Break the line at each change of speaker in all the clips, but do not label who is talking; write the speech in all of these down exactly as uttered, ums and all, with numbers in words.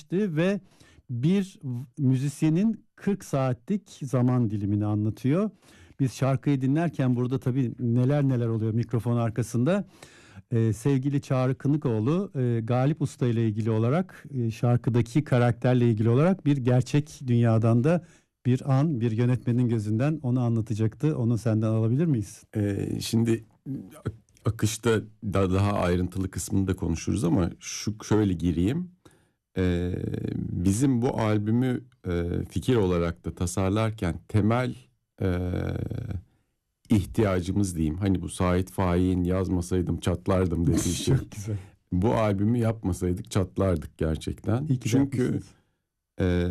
geçti ve bir müzisyenin kırk saatlik zaman dilimini anlatıyor. Biz şarkıyı dinlerken burada tabii neler neler oluyor mikrofon arkasında. Ee, sevgili Çağrı Kınıkoğlu e, Galip Usta ile ilgili olarak e, şarkıdaki karakterle ilgili olarak bir gerçek dünyadan da bir an bir yönetmenin gözünden onu anlatacaktı. Onu senden alabilir miyiz?
Ee, şimdi akışta daha, daha ayrıntılı kısmında konuşuruz ama şu şöyle gireyim. Ee, bizim bu albümü e, fikir olarak da tasarlarken temel e, ihtiyacımız diyeyim. Hani bu Sait Faik'in yazmasaydım çatlardım dediği şey.
Çok güzel.
Bu albümü yapmasaydık çatlardık gerçekten. Çünkü e,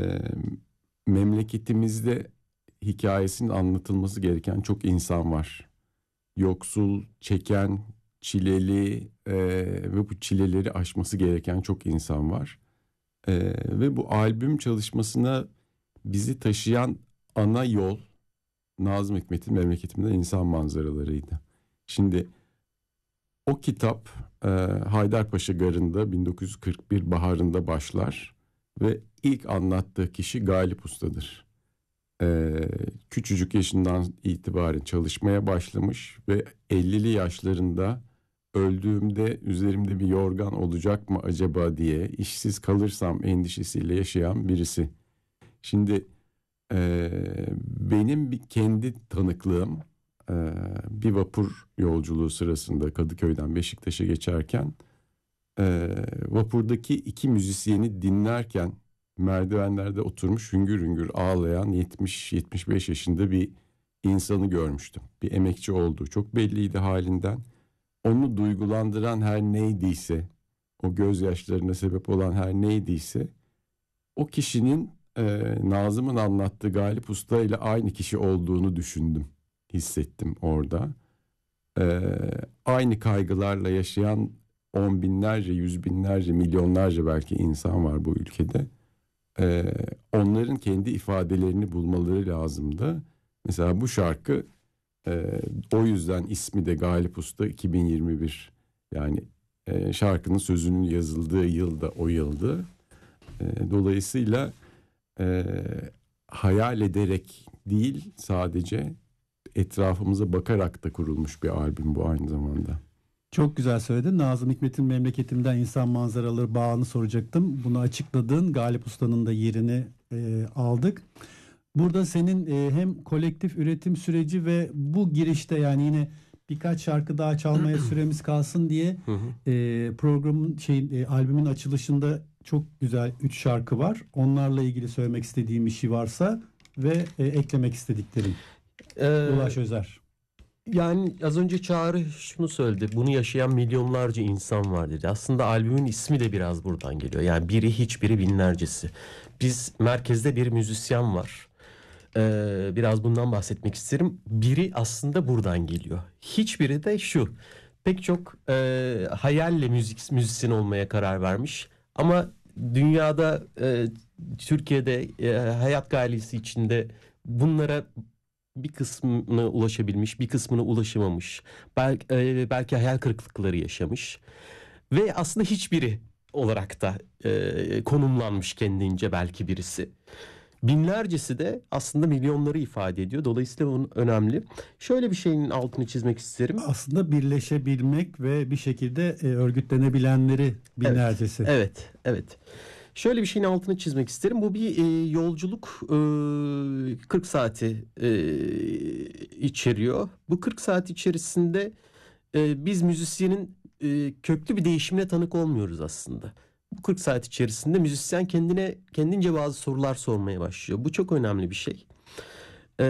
memleketimizde hikayesinin anlatılması gereken çok insan var. Yoksul, çeken, çileli e, ve bu çileleri aşması gereken çok insan var. E, ve bu albüm çalışmasına bizi taşıyan ana yol Nazım Hikmet'in Memleketimden İnsan Manzaralarıydı. Şimdi o kitap e, Haydarpaşa Garı'nda bin dokuz yüz kırk bir baharında başlar ve ilk anlattığı kişi Galip Usta'dır. E, küçücük yaşından itibaren çalışmaya başlamış ve ellili yaşlarında öldüğümde üzerimde bir yorgan olacak mı acaba diye işsiz kalırsam endişesiyle yaşayan birisi. Şimdi e, benim bir kendi tanıklığım e, bir vapur yolculuğu sırasında Kadıköy'den Beşiktaş'a geçerken e, vapurdaki iki müzisyeni dinlerken merdivenlerde oturmuş hüngür hüngür ağlayan yetmiş yetmiş beş yaşında bir insanı görmüştüm. Bir emekçi olduğu çok belliydi halinden. Onu duygulandıran her neydiyse, o gözyaşlarına sebep olan her neydiyse, o kişinin e, Nazım'ın anlattığı Galip Usta ile aynı kişi olduğunu düşündüm, hissettim orada. E, aynı kaygılarla yaşayan on binlerce, yüz binlerce, milyonlarca belki insan var bu ülkede. E, onların kendi ifadelerini bulmaları lazımdı. Mesela bu şarkı, Ee, o yüzden ismi de Galip Usta iki bin yirmi bir, yani e, şarkının sözünün yazıldığı yıl da o yıldı. E, dolayısıyla e, hayal ederek değil, sadece etrafımıza bakarak da kurulmuş bir albüm bu aynı zamanda.
Çok güzel söyledin. Nazım Hikmet'in Memleketimden İnsan Manzaraları bağını soracaktım. Bunu açıkladın. Galip Usta'nın da yerini e, aldık. Burada senin e, hem kolektif üretim süreci ve bu girişte, yani yine birkaç şarkı daha çalmaya süremiz kalsın diye e, programın şey e, albümün açılışında çok güzel üç şarkı var. Onlarla ilgili söylemek istediğim bir şey varsa ve e, eklemek istediklerim. Ee, Ulaş Özer.
Yani az önce Çağrı şunu söyledi. Bunu yaşayan milyonlarca insan var dedi. Aslında albümün ismi de biraz buradan geliyor. Yani biri hiçbiri binlercesi. Biz merkezde bir müzisyen var. Ee, biraz bundan bahsetmek isterim. Biri aslında buradan geliyor. Hiçbiri de şu. Pek çok e, hayalle müzik müzisyen olmaya karar vermiş. Ama dünyada, e, Türkiye'de e, hayat gailesi içinde bunlara bir kısmına ulaşabilmiş, bir kısmına ulaşamamış. Belki, e, belki hayal kırıklıkları yaşamış. Ve aslında hiçbiri olarak da e, konumlanmış kendince belki birisi. Binlercesi de aslında milyonları ifade ediyor. Dolayısıyla bunun önemli. Şöyle bir şeyin altını çizmek isterim.
Aslında birleşebilmek ve bir şekilde e, örgütlenebilenleri binlercesi.
Evet, evet, evet. Şöyle bir şeyin altını çizmek isterim. Bu bir e, yolculuk, e, kırk saati e, içeriyor. Bu kırk saat içerisinde e, biz müzisyenin e, köklü bir değişimine tanık olmuyoruz aslında. Bu kırk saat içerisinde müzisyen kendine kendince bazı sorular sormaya başlıyor. Bu çok önemli bir şey. Ee,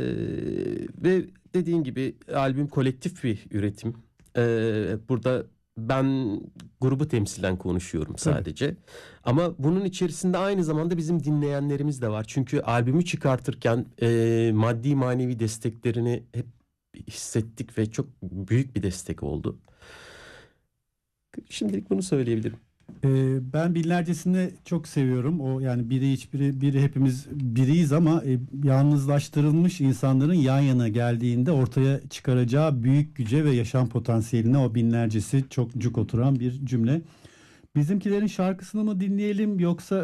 ve dediğin gibi albüm kolektif bir üretim. Ee, burada ben grubu temsilen konuşuyorum sadece. Tabii. Ama bunun içerisinde aynı zamanda bizim dinleyenlerimiz de var. Çünkü albümü çıkartırken e, maddi manevi desteklerini hep hissettik ve çok büyük bir destek oldu. Şimdilik bunu söyleyebilirim.
Ee, ben binlercesini çok seviyorum. O yani biri hiçbiri, biri hepimiz biriyiz ama e, yalnızlaştırılmış insanların yan yana geldiğinde ortaya çıkaracağı büyük güce ve yaşam potansiyeline o binlercesi çok cuk oturan bir cümle. Bizimkilerin şarkısını mı dinleyelim yoksa